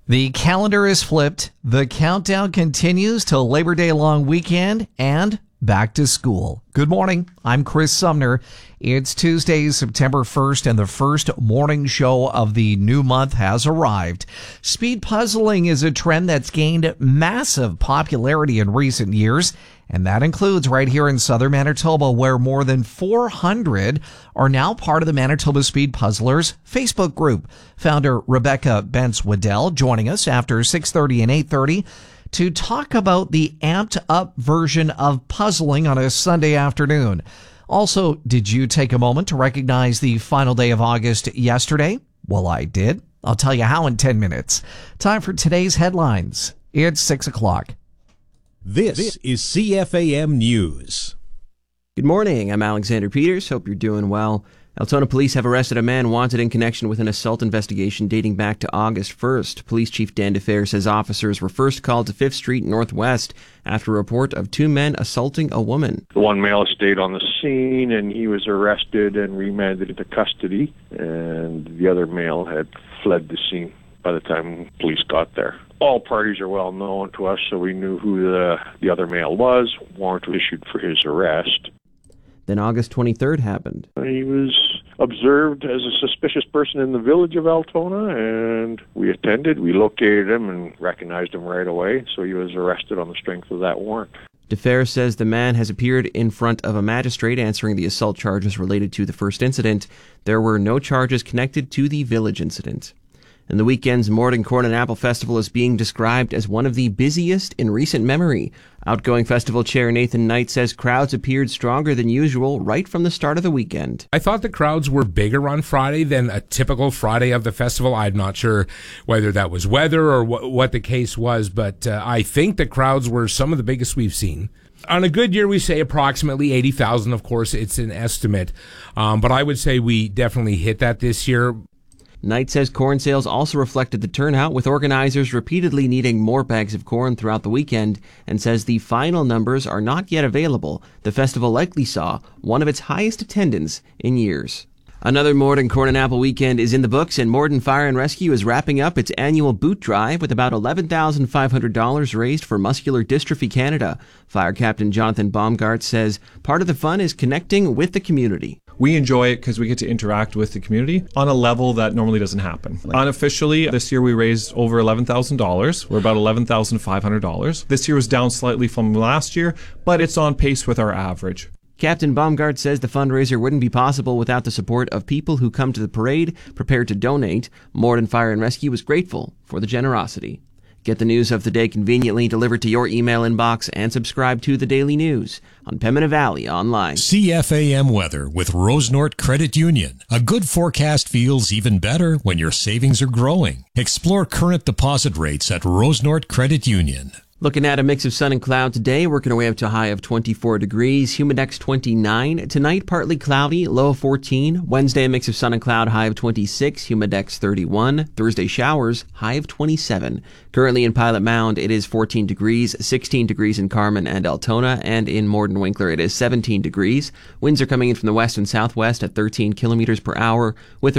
The calendar is flipped. The countdown continues to Labor Day long weekend and back to school. Good morning. I'm Chris Sumner. It's Tuesday, September 1st, and the first morning show of the new month has arrived. Speed puzzling is a trend that's gained massive popularity in recent years, and that includes right here in southern Manitoba, where more than 400 are now part of the Manitoba Speed Puzzlers Facebook group. Founder Rebecca Bentz-Waddell joining us after 6:30 and 8:30 to talk about the amped-up version of puzzling on a Sunday afternoon. Also, did you take a moment to recognize the final day of August yesterday? Well, I did. I'll tell you how in 10 minutes. Time for today's headlines. It's 6 o'clock. This is CFAM News. Good morning. I'm Alexander Peters. Hope you're doing well. Altona police have arrested a man wanted in connection with an assault investigation dating back to August 1st. Police Chief Dan DeFer says officers were first called to 5th Street Northwest after a report of two men assaulting a woman. The one male stayed on the scene and he was arrested and remanded into custody, and the other male had fled the scene by the time police got there. All parties are well known to us, so we knew who the other male was. Warrant was issued for his arrest. Then August 23rd happened. He was observed as a suspicious person in the village of Altona, and we attended. We located him and recognized him right away, so he was arrested on the strength of that warrant. DeFer says the man has appeared in front of a magistrate answering the assault charges related to the first incident. There were no charges connected to the village incident. And the weekend's Morden Corn and Apple Festival is being described as one of the busiest in recent memory. Outgoing festival chair Nathan Knight says crowds appeared stronger than usual right from the start of the weekend. I thought the crowds were bigger on Friday than a typical Friday of the festival. I'm not sure whether that was weather or what the case was, but I think the crowds were some of the biggest we've seen. On a good year, we say approximately 80,000. Of course, it's an estimate, but I would say we definitely hit that this year. Knight says corn sales also reflected the turnout, with organizers repeatedly needing more bags of corn throughout the weekend, and says the final numbers are not yet available. The festival likely saw one of its highest attendance in years. Another Morden Corn and Apple weekend is in the books, and Morden Fire and Rescue is wrapping up its annual boot drive with about $11,500 raised for Muscular Dystrophy Canada. Fire Captain Jonathan Baumgart says part of the fun is connecting with the community. We enjoy it because we get to interact with the community on a level that normally doesn't happen. Unofficially, this year we raised over $11,000. We're about $11,500. This year was down slightly from last year, but it's on pace with our average. Captain Baumgart says the fundraiser wouldn't be possible without the support of people who come to the parade prepared to donate. Morden Fire and Rescue is grateful for the generosity. Get the news of the day conveniently delivered to your email inbox and subscribe to the Daily News on Pembina Valley Online. CFAM weather with Rosenort Credit Union. A good forecast feels even better when your savings are growing. Explore current deposit rates at Rosenort Credit Union. Looking at a mix of sun and cloud today, working our way up to a high of 24 degrees, humidex 29. Tonight, partly cloudy, low of 14. Wednesday, a mix of sun and cloud, high of 26, humidex 31. Thursday, showers, high of 27. Currently in Pilot Mound, it is 14 degrees, 16 degrees in Carman and Altona, and in Morden Winkler, it is 17 degrees. Winds are coming in from the west and southwest at 13 kilometers per hour, with